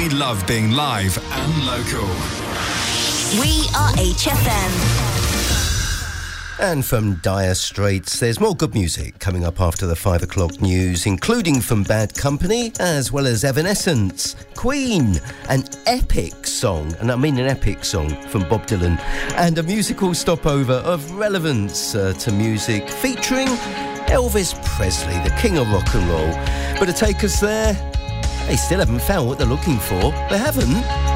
We love being live and local. We are HFM. And from Dire Straits, there's more good music coming up after the 5 o'clock news, including from Bad Company, as well as Evanescence, Queen, an epic song, and I mean an epic song, from Bob Dylan, and a musical stopover of relevance to music featuring Elvis Presley, the king of rock and roll. But to take us there, they still haven't found what they're looking for. They haven't.